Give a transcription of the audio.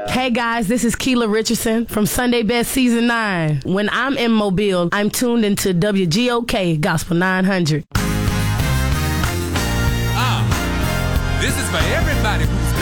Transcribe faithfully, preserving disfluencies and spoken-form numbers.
Hey guys, this is Keela Richardson from Sunday Best Season nine. When I'm in Mobile, I'm tuned into W G O K Gospel nine hundred. Ah, this is for everybody who's